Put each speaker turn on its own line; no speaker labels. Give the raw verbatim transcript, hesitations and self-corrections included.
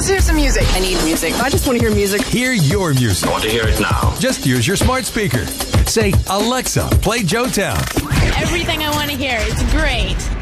Let's hear some music.
I need music.
I just want to hear music.
Hear your music.
I want to hear it now.
Just use your smart speaker. Say, Alexa, play Joetown.
Everything I want to hear. It's great.